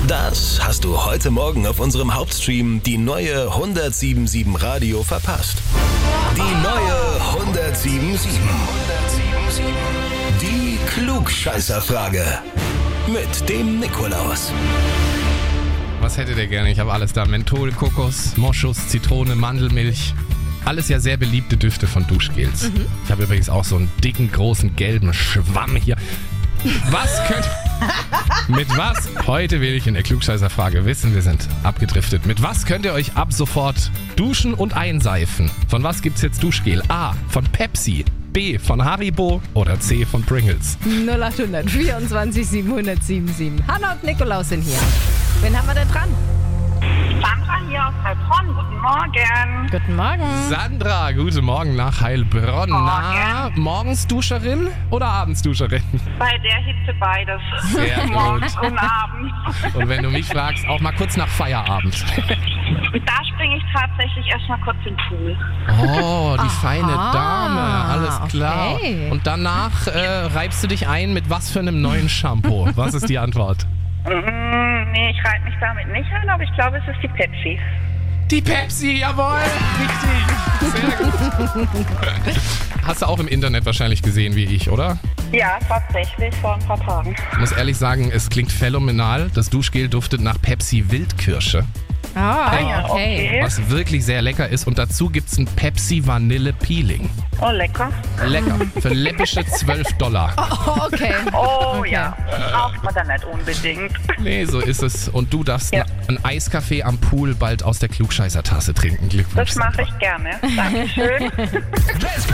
Das hast du heute Morgen auf unserem Hauptstream die neue 107.7 Radio verpasst. Die neue 107.7. Die Klugscheißerfrage. Mit dem Nikolaus. Was hättet ihr gerne? Ich habe alles da. Menthol, Kokos, Moschus, Zitrone, Mandelmilch. Alles ja sehr beliebte Düfte von Duschgels. Ich habe übrigens auch so einen dicken, großen, gelben Schwamm hier. Mit was? Heute will ich in der Klugscheißerfrage wissen, wir sind abgedriftet. Mit was könnt ihr euch ab sofort duschen und einseifen? Von was gibt's jetzt Duschgel? A. Von Pepsi. B. Von Haribo. Oder C. von Pringles. 0800 24 707. Hanna und Nikolaus sind hier. Wen haben wir denn dran? Sandra hier aus Heilbronn. Guten Morgen. Guten Morgen. Sandra, guten Morgen nach Heilbronn. Na, morgens Duscherin oder abends Duscherin? Bei der Hitze beides. Sehr gut. Morgens und abends. Und wenn du mich fragst, auch mal kurz nach Feierabend. Da springe ich tatsächlich erstmal kurz in den Pool. Oh, die feine Dame. Alles klar. Okay. Und danach reibst du dich ein mit was für einem neuen Shampoo? Was ist die Antwort? Nee, ich reibe mich damit nicht ein, aber ich glaube, es ist die Pepsi. Die Pepsi, jawohl. Richtig. Sehr gut. Hast du auch im Internet wahrscheinlich gesehen wie ich, oder? Ja, tatsächlich, vor ein paar Tagen. Ich muss ehrlich sagen, es klingt phänomenal. Das Duschgel duftet nach Pepsi Wildkirsche. Ah, okay. Was wirklich sehr lecker ist. Und dazu gibt es ein Pepsi Vanille Peeling. Oh, lecker. Lecker. Für läppische $12. Oh, okay. Oh Okay. ja, braucht man dann nicht unbedingt. Nee, so ist es. Und du darfst einen Eiskaffee am Pool bald aus der Klugscheißertasse trinken. Glückwunsch. Das mache ich gerne. Dankeschön.